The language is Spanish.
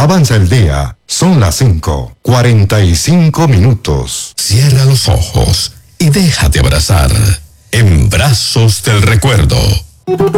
Avanza el día. Son las 5:45. Cierra los ojos y déjate abrazar en brazos del recuerdo.